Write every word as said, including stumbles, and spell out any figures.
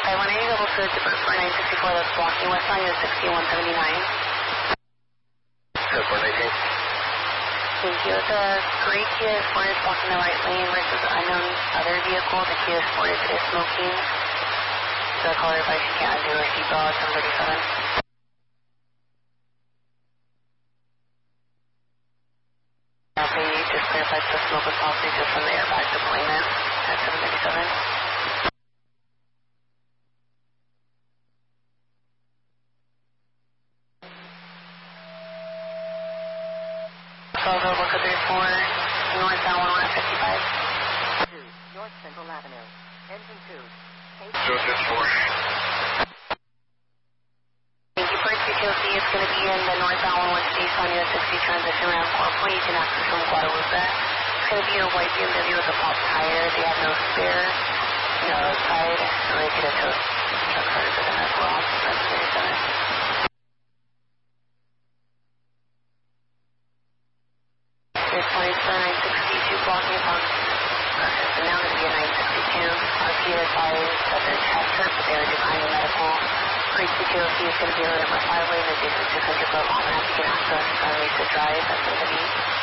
five one eight, double two, Super four nine sixty-four, that's blocking west on your sixty-one seventy-nine. Super four nineteen. Thank you. The gray Kia Sport is blocking the right lane versus unknown other vehicle. The Kia Sport is smoking. The caller advice you can't undo or seatbelt, seven thirty-seven. Okay, you just clarified the smoke was possibly just from the airbag deployment at seven thirty-seven. Over Boca thirty-four, northbound one one fifty-five. two, North Central Avenue, engine two. Zero six four. Thank you for Q T O C. It's going to be in the northbound one one east on your sixty transition ramp four point. You can access from Guadalupe. It's going to be a white B M W with a pop tire. They have no spare, no outside, so they could have tow truck cars with them as well. That's very good. There's twenty-four nine sixty-two blocking upon. So now going to be a nine sixty-two. R P advised that their chest hurt, but they were declining medical. Great Q T O C is going to be on number five lane adjacent to six hundred foot long ramp. You can access from Lisa Drive. That's going to be